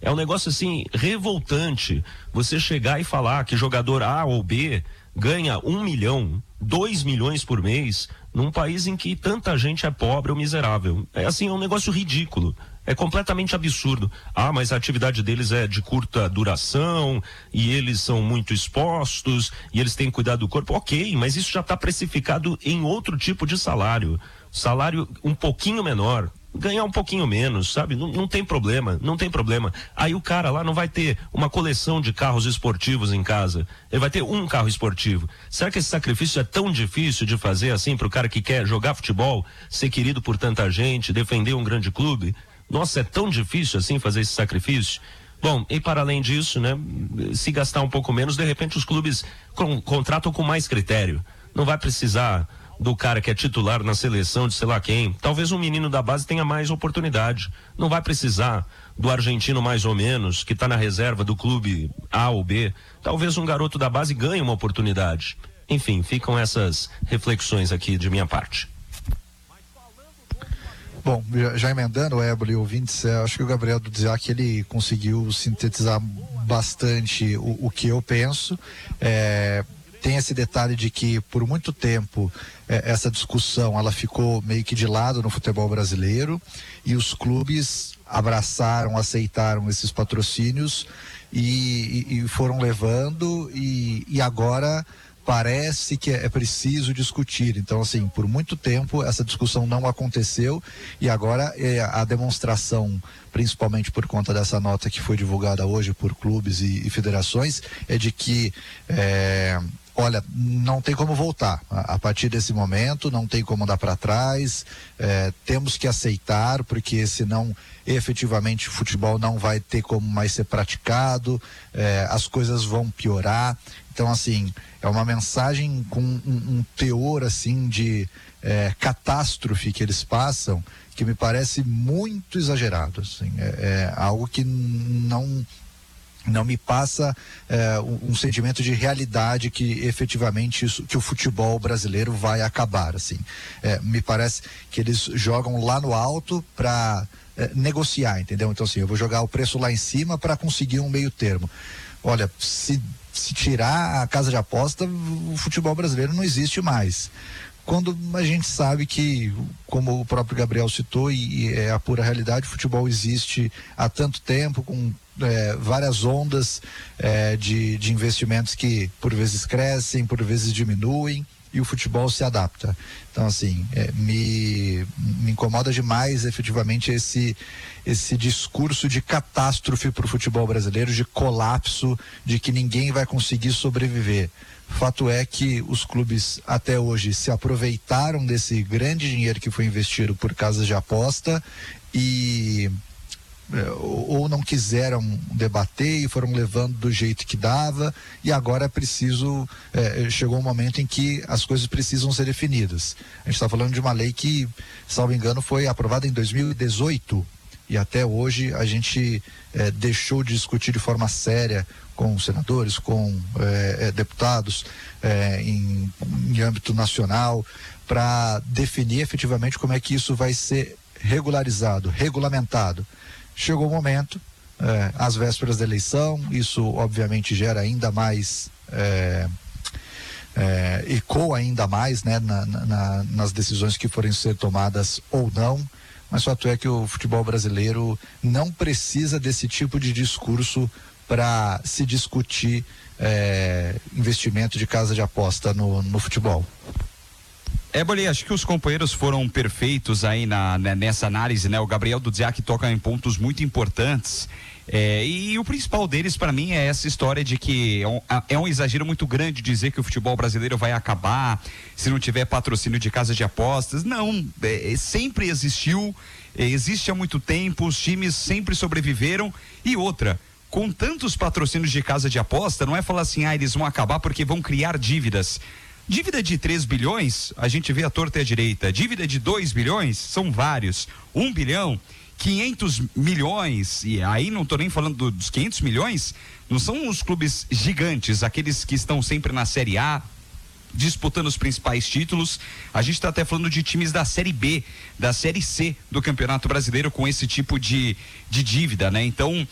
É um negócio assim revoltante você chegar e falar que jogador A ou B ganha 1 milhão, 2 milhões por mês num país em que tanta gente é pobre ou miserável. É assim, é um negócio ridículo. É completamente absurdo. Ah, mas a atividade deles é de curta duração e eles são muito expostos e eles têm que cuidar do corpo. Ok, mas isso já está precificado em outro tipo de salário. Salário um pouquinho menor. Ganhar um pouquinho menos, sabe? Não tem problema, não tem problema. Aí o cara lá não vai ter uma coleção de carros esportivos em casa. Ele vai ter um carro esportivo. Será que esse sacrifício é tão difícil de fazer assim para o cara que quer jogar futebol, ser querido por tanta gente, defender um grande clube? Nossa, é tão difícil assim fazer esse sacrifício? Bom, e para além disso, né? Se gastar um pouco menos, de repente os clubes contratam com mais critério. Não vai precisar do cara que é titular na seleção de sei lá quem. Talvez um menino da base tenha mais oportunidade. Não vai precisar do argentino mais ou menos, que está na reserva do clube A ou B. Talvez um garoto da base ganhe uma oportunidade. Enfim, ficam essas reflexões aqui de minha parte. Bom, já emendando o Éboli e ouvintes, acho que o Gabriel do Dziak, ele conseguiu sintetizar bastante o que eu penso. Tem esse detalhe de que por muito tempo essa discussão ela ficou meio que de lado no futebol brasileiro e os clubes abraçaram, aceitaram esses patrocínios e foram levando e agora parece que é preciso discutir. Então, assim, por muito tempo essa discussão não aconteceu e agora a demonstração, principalmente por conta dessa nota que foi divulgada hoje por clubes e federações, é de que olha, não tem como voltar. A partir desse momento, não tem como dar para trás, temos que aceitar, porque senão efetivamente o futebol não vai ter como mais ser praticado, as coisas vão piorar. Então, assim, é uma mensagem com um teor, assim, de catástrofe que eles passam, que me parece muito exagerado, assim, algo que não me passa um sentimento de realidade que efetivamente que o futebol brasileiro vai acabar, assim. Me parece que eles jogam lá no alto para negociar, entendeu? Então, assim, eu vou jogar o preço lá em cima para conseguir um meio termo. Olha, se tirar a casa de aposta, o futebol brasileiro não existe mais. Quando a gente sabe que, como o próprio Gabriel citou, e é a pura realidade, o futebol existe há tanto tempo, com várias ondas de investimentos que por vezes crescem, por vezes diminuem, e o futebol se adapta. Então, assim, me incomoda demais efetivamente esse discurso de catástrofe para o futebol brasileiro, de colapso, de que ninguém vai conseguir sobreviver. Fato é que os clubes até hoje se aproveitaram desse grande dinheiro que foi investido por casas de aposta e ou não quiseram debater e foram levando do jeito que dava, e agora é preciso, chegou um momento em que as coisas precisam ser definidas. A gente está falando de uma lei que, salvo engano, foi aprovada em 2018 e até hoje a gente deixou de discutir de forma séria com senadores, com deputados em âmbito nacional, para definir efetivamente como é que isso vai ser regularizado, regulamentado. Chegou o momento, às vésperas da eleição, isso obviamente gera ainda mais, ecoa ainda mais, né, nas decisões que forem ser tomadas ou não, mas fato é que o futebol brasileiro não precisa desse tipo de discurso para se discutir investimento de casa de aposta no futebol. Éboli, acho que os companheiros foram perfeitos aí nessa análise, né? O Gabriel do Dziak toca em pontos muito importantes. E o principal deles, para mim, é essa história de que é um exagero muito grande dizer que o futebol brasileiro vai acabar se não tiver patrocínio de casa de apostas. Não, sempre existiu, existe há muito tempo, os times sempre sobreviveram. E outra, com tantos patrocínios de casa de aposta, não é falar assim, eles vão acabar porque vão criar dívidas. Dívida de 3 bilhões, a gente vê a torta e a direita. Dívida de 2 bilhões, são vários. 1 bilhão, 500 milhões, e aí não estou nem falando dos 500 milhões, não são os clubes gigantes, aqueles que estão sempre na Série A, disputando os principais títulos. A gente está até falando de times da Série B, da Série C do Campeonato Brasileiro com esse tipo de dívida, né? Então,